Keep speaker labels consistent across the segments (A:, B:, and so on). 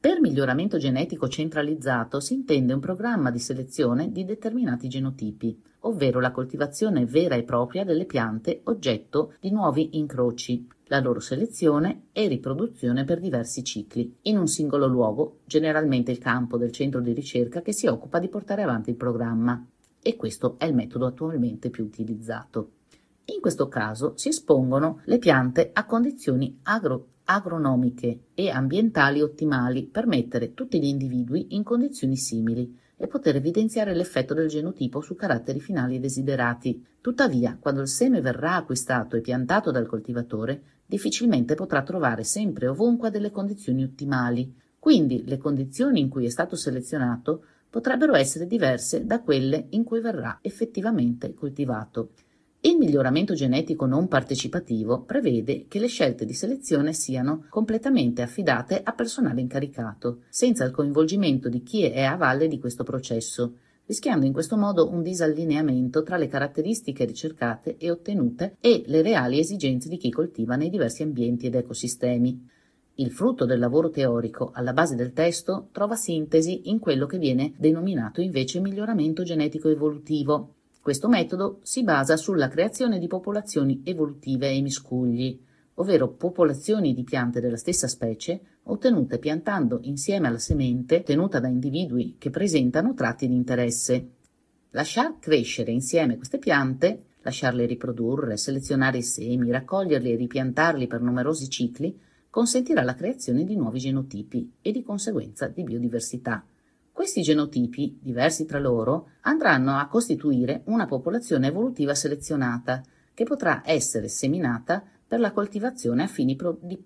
A: Per miglioramento genetico centralizzato si intende un programma di selezione di determinati genotipi, ovvero la coltivazione vera e propria delle piante oggetto di nuovi incroci, la loro selezione e riproduzione per diversi cicli, in un singolo luogo, generalmente il campo del centro di ricerca che si occupa di portare avanti il programma. E questo è il metodo attualmente più utilizzato. In questo caso si espongono le piante a condizioni agronomiche e ambientali ottimali per mettere tutti gli individui in condizioni simili e poter evidenziare l'effetto del genotipo su caratteri finali desiderati. Tuttavia, quando il seme verrà acquistato e piantato dal coltivatore, difficilmente potrà trovare sempre e ovunque delle condizioni ottimali. Quindi le condizioni in cui è stato selezionato potrebbero essere diverse da quelle in cui verrà effettivamente coltivato. Il miglioramento genetico non partecipativo prevede che le scelte di selezione siano completamente affidate a personale incaricato, senza il coinvolgimento di chi è a valle di questo processo, rischiando in questo modo un disallineamento tra le caratteristiche ricercate e ottenute e le reali esigenze di chi coltiva nei diversi ambienti ed ecosistemi. Il frutto del lavoro teorico alla base del testo trova sintesi in quello che viene denominato invece miglioramento genetico evolutivo. Questo metodo si basa sulla creazione di popolazioni evolutive ai miscugli, ovvero popolazioni di piante della stessa specie ottenute piantando insieme alla semente tenuta da individui che presentano tratti di interesse. Lasciar crescere insieme queste piante, lasciarle riprodurre, selezionare i semi, raccoglierli e ripiantarli per numerosi cicli consentirà la creazione di nuovi genotipi e di conseguenza di biodiversità. Questi genotipi, diversi tra loro, andranno a costituire una popolazione evolutiva selezionata, che potrà essere seminata per la coltivazione a fini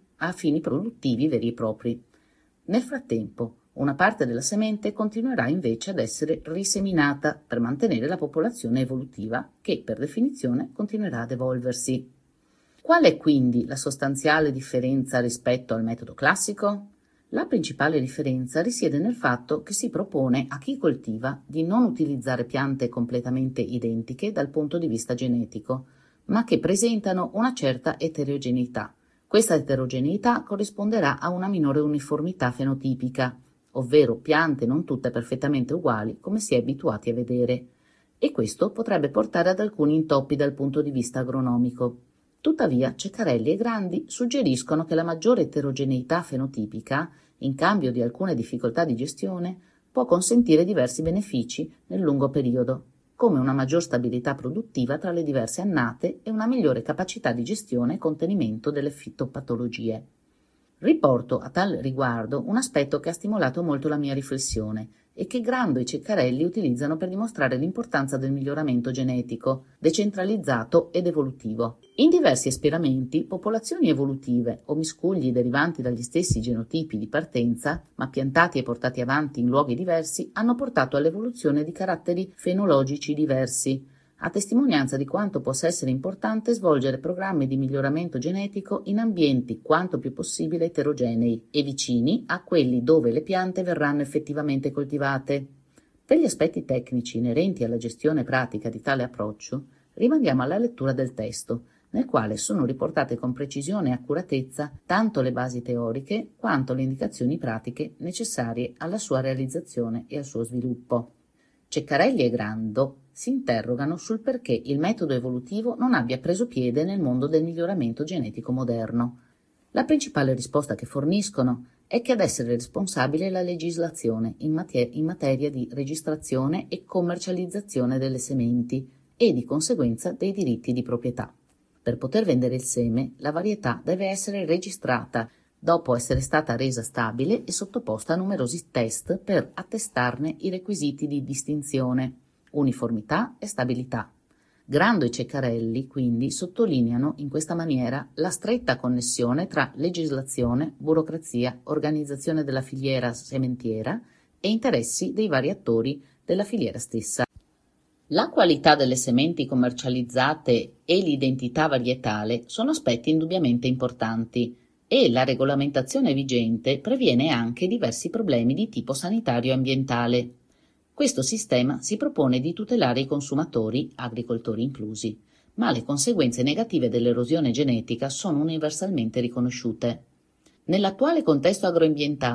A: produttivi veri e propri. Nel frattempo, una parte della semente continuerà invece ad essere riseminata per mantenere la popolazione evolutiva, che per definizione continuerà ad evolversi. Qual è quindi la sostanziale differenza rispetto al metodo classico? La principale differenza risiede nel fatto che si propone a chi coltiva di non utilizzare piante completamente identiche dal punto di vista genetico, ma che presentano una certa eterogeneità. Questa eterogeneità corrisponderà a una minore uniformità fenotipica, ovvero piante non tutte perfettamente uguali come si è abituati a vedere, e questo potrebbe portare ad alcuni intoppi dal punto di vista agronomico. Tuttavia, Ceccarelli e Grandi suggeriscono che la maggiore eterogeneità fenotipica, in cambio di alcune difficoltà di gestione, può consentire diversi benefici nel lungo periodo, come una maggior stabilità produttiva tra le diverse annate e una migliore capacità di gestione e contenimento delle fitopatologie. Riporto a tal riguardo un aspetto che ha stimolato molto la mia riflessione e che Grando e Ceccarelli utilizzano per dimostrare l'importanza del miglioramento genetico, decentralizzato ed evolutivo. In diversi esperimenti, popolazioni evolutive o miscugli derivanti dagli stessi genotipi di partenza, ma piantati e portati avanti in luoghi diversi, hanno portato all'evoluzione di caratteri fenologici diversi, a testimonianza di quanto possa essere importante svolgere programmi di miglioramento genetico in ambienti quanto più possibile eterogenei e vicini a quelli dove le piante verranno effettivamente coltivate. Per gli aspetti tecnici inerenti alla gestione pratica di tale approccio, rimandiamo alla lettura del testo, nel quale sono riportate con precisione e accuratezza tanto le basi teoriche quanto le indicazioni pratiche necessarie alla sua realizzazione e al suo sviluppo. Ceccarelli e Grando si interrogano sul perché il metodo evolutivo non abbia preso piede nel mondo del miglioramento genetico moderno. La principale risposta che forniscono è che ad essere responsabile è la legislazione in materia di registrazione e commercializzazione delle sementi e di conseguenza dei diritti di proprietà. Per poter vendere il seme, la varietà deve essere registrata dopo essere stata resa stabile e sottoposta a numerosi test per attestarne i requisiti di distinzione, uniformità e stabilità. Grando e Ceccarelli, quindi, sottolineano in questa maniera la stretta connessione tra legislazione, burocrazia, organizzazione della filiera sementiera e interessi dei vari attori della filiera stessa. La qualità delle sementi commercializzate e l'identità varietale sono aspetti indubbiamente importanti e la regolamentazione vigente previene anche diversi problemi di tipo sanitario e ambientale. Questo sistema si propone di tutelare i consumatori, agricoltori inclusi, ma le conseguenze negative dell'erosione genetica sono universalmente riconosciute. Nell'attuale contesto agroambientale